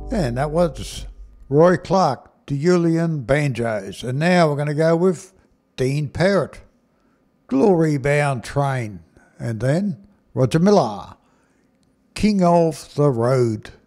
And that was Roy Clark, the Julian Banjos. And now we're going to go with Dean Parrott, Glory Bound Train. And then Roger Miller, King of the Road.